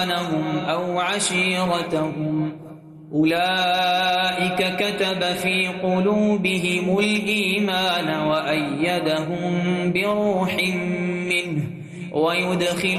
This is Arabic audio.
أو عشيرتهم أولئك كتب في قلوبهم الإيمان وأيدهم بروح منه ويدخل